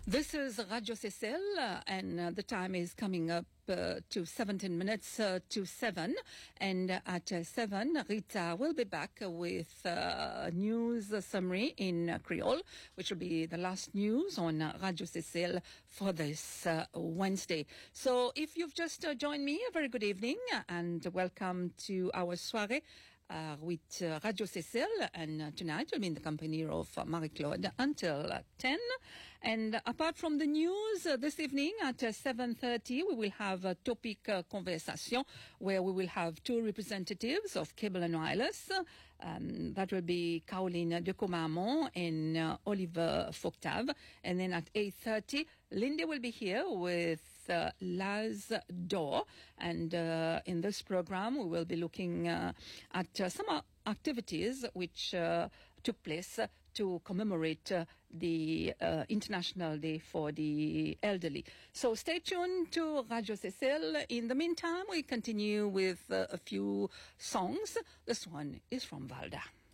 This is Radio Cecil, and the time is coming up to 17 minutes to 7. And at 7, Rita will be back with news summary in Creole, which will be the last news on Radio Cecil for this Wednesday. So if you've just joined me, a very good evening and welcome to our soirée with Radio Cecil, and tonight we'll be in the company of Marie-Claude until 10. And apart from the news, this evening at 7:30 we will have a topic conversation where we will have two representatives of Cable and Wireless. That will be Caroline de Comamont and Oliver Foctave. And then at 8:30, Lindy will be here with Laz Dor, and in this program we will be looking at some activities which took place to commemorate the International Day for the Elderly. So stay tuned to Radio Cecil. In the meantime, we continue with a few songs. This one is from Valda.